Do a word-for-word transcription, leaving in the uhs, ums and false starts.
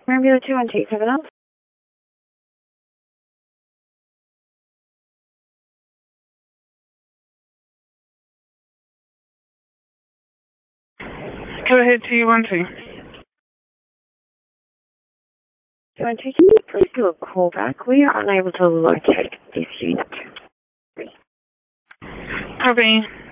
Mobile two one two seven up. Go ahead, two one two. two one two, can you please do a call back? We are unable to locate this unit. Copy.